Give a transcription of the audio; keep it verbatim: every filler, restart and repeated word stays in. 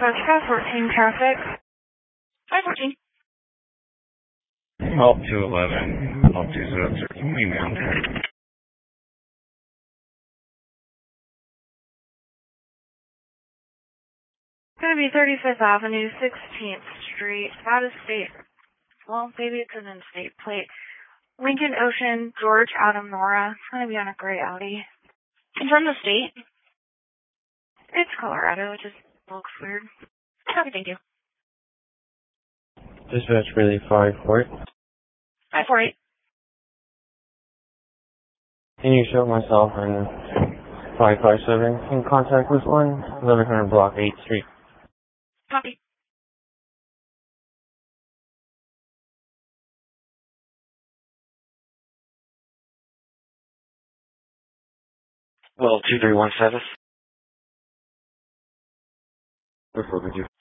Dispatch, five fourteen traffic. five fourteen. Help two eleven. Help two zero zero. Email. Gonna be thirty-fifth Avenue, sixteenth Street, out of state. Well, maybe it's an in-state plate. Lincoln Ocean, George Adam Nora. It's gonna be on a gray Audi. Confirm the state. It's Colorado. It just looks weird. Okay, thank you. Dispatch really five four eight. five four eight. Can you show myself in five five seven in contact with one eleven hundred block eighth Street? Copy. Well, two three one seven. What's wrong with you?